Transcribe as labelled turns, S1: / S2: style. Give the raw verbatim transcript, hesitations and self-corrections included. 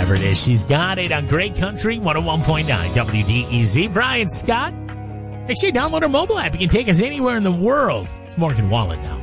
S1: whatever it is. She's got it on Great Country one oh one point nine W D E Z. Brian Scott. Make sure you download our mobile app. You can take us anywhere in the world. It's Morgan Wallen now.